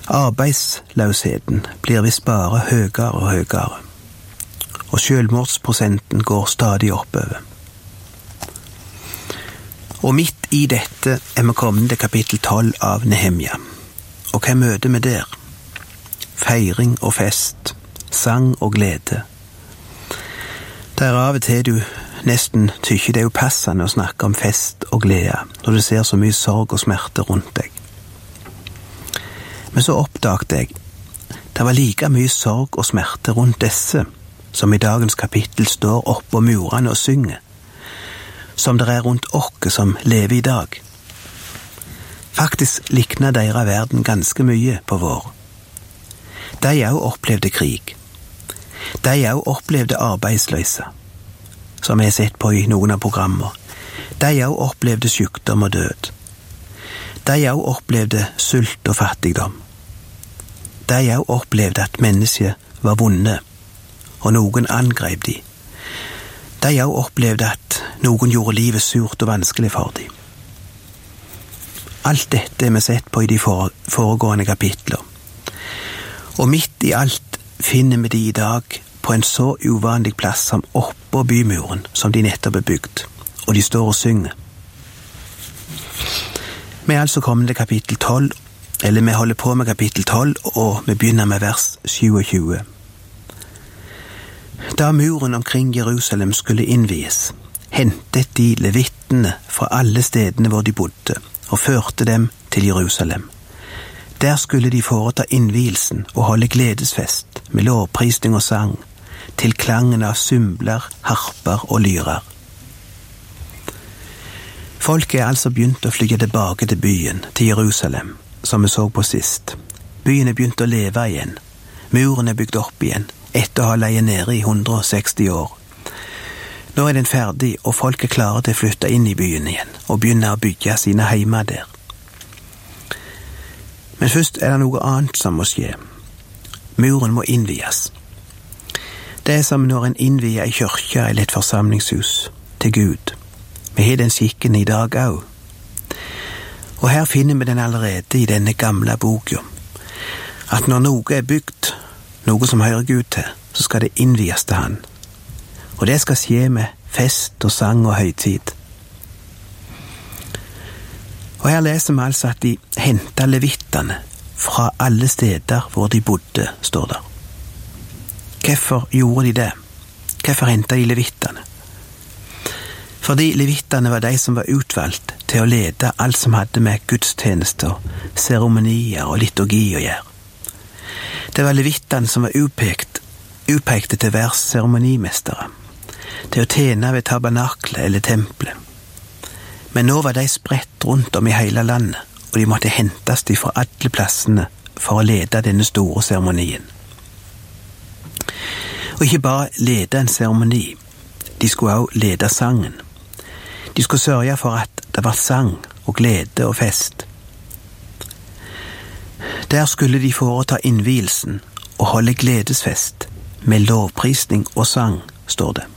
Arbeidsløsheten blir visst bare høyere og høyere, og selvmordsprosenten går stadig oppover. Og midt i dette er vi kommet til kapittel 12 av Nehemja. Og hva møter vi der? Feiring og fest, sang og glede. Der av og til du nesten tykker det er upassende å snakke om fest og glede, når du ser så mye sorg og smerte rundt deg. Men så oppdaget jeg, det var like mye sorg og smerte rundt disse, som i dagens kapittel står oppå murene og synger, som det er rundt okke som lever i dag. Faktisk likner deres verden ganske mye på vår. De også opplevde krig. De også opplevde arbeidsløse, som jeg har sett på i noen av programmer. De også opplevde sykdom og død. De også opplevde sult og fattigdom. De også opplevde at mennesket var vonde, og noen angrep de. De også opplevde at noen gjorde livet surt og vanskelig for dem. Alt dette har vi sett på i de foregående kapitler. Og midt i alt finner vi de i dag på en så uvanlig plass som oppå bymuren som de nettopp er bygd, og de står og synger. Vi er altså kommet til kapittel 12, eller vi holder på med kapittel 12, og vi begynner med vers 27. Da muren omkring Jerusalem skulle innvies, hentet de levittene fra alle stedene hvor de bodde, og førte dem til Jerusalem. Der skulle de foreta innvielsen og holde gledesfest med lovprisning og sang, til klangen av symbler, harper og lyrer. Folk er altså begynt å flyge tilbake til byen, til Jerusalem, som vi så på sist. Byen er begynt å leve igjen. Muren er bygd opp igjen, etter å ha leie nede i 160 år. Nå er den ferdig, og folk er klare til å flytte inn i byen igjen, og begynne å bygge sine heimer der. Men først er det noe annet som må skje. Muren må innvies. Det er som når en innvier i kirke eller et forsamlingshus til Gud. Vi har den skikken i dag også. Og her finner vi den allerede i denne gamle boka, at når noe er bygd, noe som hører Gud til, så skal det innvies til han. Og det skal skje med fest og sang og høytid. Og her leser vi altså at de hentet levittene fra alle steder hvor de bodde, står der. Hvorfor gjorde de det? Hvorfor hentet de levittene? Fordi levittene var de som var utvalgt til å lede alt som hadde med gudstjenester, seremonier og liturgi å gjøre. Det var levittene som var utpekte til å være seremonimestere, til å tjene ved tabernaklet eller tempelet. Men nå var de spredt rundt om i hele landet, og de måtte hentes fra alle plassene for å lede denne store seremonien. Og ikke bare lede en seremoni, de skulle også lede sangen. De skulle sørge for at det var sang og glede og fest. Der skulle de foreta innvielsen og holde gledesfest med lovprisning og sang, står det.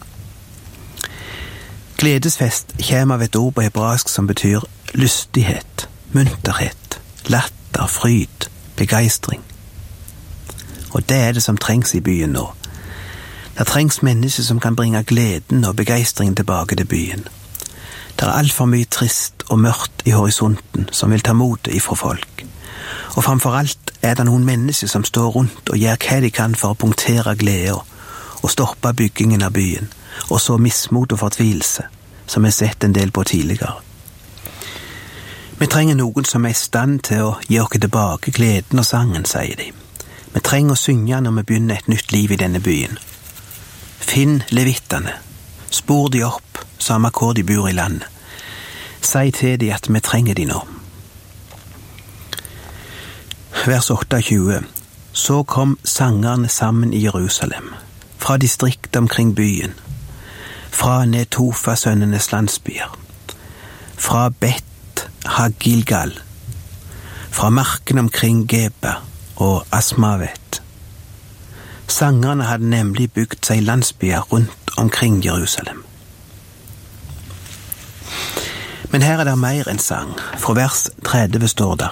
Gledesfest kommer av et ord på hebraisk som betyr lystighet, munterhet, latter, fryd, begeistring. Og det er det som trengs i byen nå. Det trengs mennesker som kan bringe gleden og begeistringen tilbake til byen. Det er alt for mye trist og mørkt i horisonten som vil ta motet ifra folk. Og framfor alt er det noen mennesker som står rundt og gjør hva de kan for å punktere glede og stoppe byggingen av byen, og så mismot og fortvilelse, som jeg har sett en del på tidligere. Vi trenger noen som er i stand til å gi oss tilbake gleden og sangen, sier de. Vi trenger å synge når vi begynner et nytt liv i denne byen. Finn levittene, spor de opp, samme hvor de bor i landet. Si til de at vi trenger de nå. Vers 28. Så kom sangerne sammen i Jerusalem, fra distriktet omkring byen, fra Netofa-sønnenes landsbyer, fra Bet Hagilgal, fra marken omkring Geba og Asmavet. Sangerne hadde nemlig bygd seg landsbyer rundt omkring Jerusalem. Men her er det mer enn sang. Fra vers 30 står det: